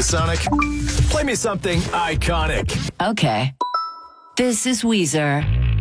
Sonic, play me something iconic. Okay. This is Weezer.